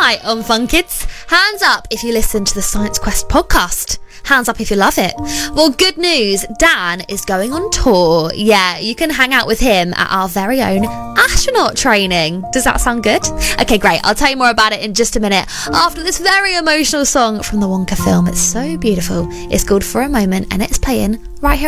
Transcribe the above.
tonight on Fun Kids. Hands up if you listen to the Science Quest podcast. Hands up if you love it. Well, good news, Dan is going on tour. Yeah, you can hang out with him at our very own astronaut training. Does that sound good? Okay, great. I'll tell you more about it in just a minute after this very emotional song from the Wonka film. It's so beautiful. It's called For a Moment and it's playing right here